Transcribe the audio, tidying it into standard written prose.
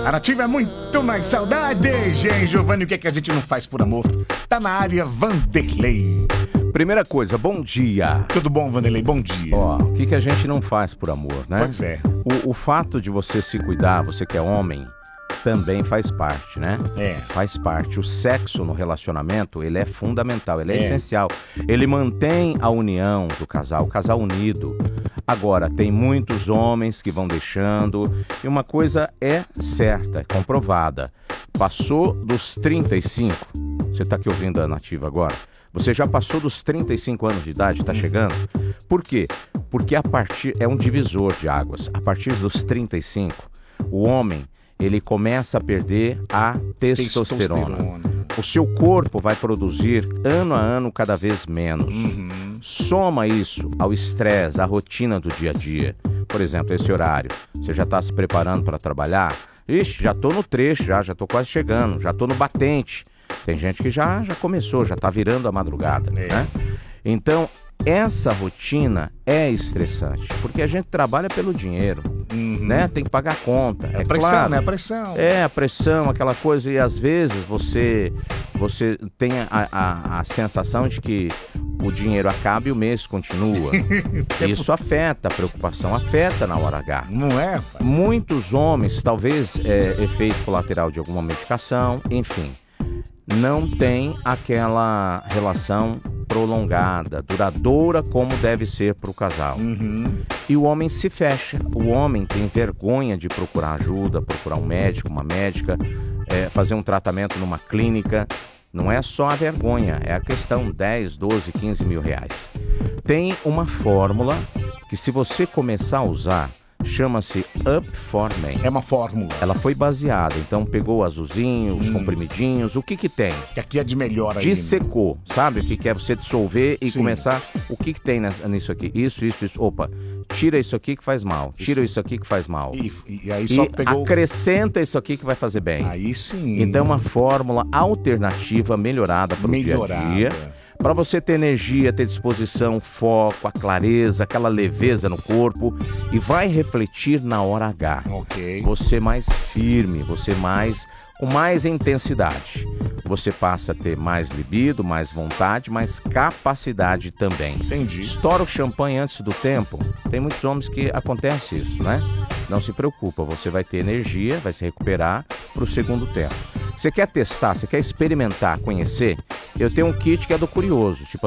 A Nativa é muito mais saudade, gente. Giovanni, o que é que a gente não faz por amor? Tá na área, Vanderlei. Primeira coisa, bom dia. Tudo bom, Vanderlei? Bom dia. Ó, o que a gente não faz por amor, né? Pois é. O fato de você se cuidar, você que é homem, também faz parte, né? É. Faz parte. O sexo no relacionamento, ele é fundamental, ele é essencial. Ele mantém a união do casal, o casal unido. Agora, tem muitos homens que vão deixando, e uma coisa é certa, é comprovada. Passou dos 35, você tá aqui ouvindo a Nativa agora, você já passou dos 35 anos de idade, tá chegando? Por quê? Porque é um divisor de águas. A partir dos 35, o homem, ele começa a perder a testosterona. O seu corpo vai produzir ano a ano cada vez menos. Soma isso ao estresse, à rotina do dia a dia. Por exemplo, esse horário, você já está se preparando para trabalhar? Ixi, já tô no trecho, já tô quase chegando, já tô no batente. Tem gente que já começou, já tá virando a madrugada, né? Então, essa rotina é estressante, porque a gente trabalha pelo dinheiro, né? Tem que pagar a conta. É pressão, claro, né? A pressão. É, a pressão, aquela coisa, e às vezes você tem a sensação de que o dinheiro acaba e o mês continua. Isso afeta, a preocupação afeta na hora H. Não é, pai? Muitos homens, talvez efeito colateral de alguma medicação, enfim, não tem aquela relação prolongada, duradoura como deve ser para o casal. E o homem se fecha, o homem tem vergonha de procurar ajuda, procurar um médico, uma médica, fazer um tratamento numa clínica. Não é só a vergonha, é a questão 10, 12, 15 mil reais. Tem uma fórmula que, se você começar a usar, chama-se Up for Men. É uma fórmula. Ela foi baseada, então pegou o azulzinho, os comprimidinhos, o que tem? Que aqui é de melhor aí. Dissecou, sabe o que é você dissolver e Sim. começar, o que tem nisso aqui? Isso. Opa, tira isso aqui que faz mal, tira isso aqui que faz mal. E aí só pegou... acrescenta isso aqui que vai fazer bem. Aí sim. Então é uma fórmula alternativa melhorada para o dia a dia. Para você ter energia, ter disposição, foco, a clareza, aquela leveza no corpo, e vai refletir na hora H. Ok. Você mais firme, você com mais intensidade. Você passa a ter mais libido, mais vontade, mais capacidade também. Entendi. Estoura o champanhe antes do tempo. Tem muitos homens que acontece isso, né? Não se preocupa, você vai ter energia, vai se recuperar para o segundo tempo. Você quer testar, você quer experimentar, conhecer? Eu tenho um kit que é do curioso, tipo